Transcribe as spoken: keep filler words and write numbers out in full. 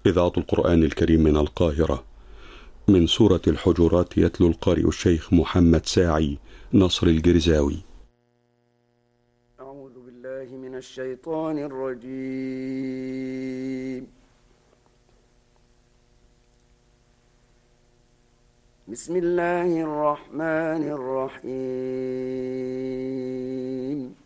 إذاعة القرآن الكريم من القاهرة. من سورة الحجرات يتلو القارئ الشيخ محمد ساعي نصر الجرزاوي. أعوذ بالله من الشيطان الرجيم. بسم الله الرحمن الرحيم.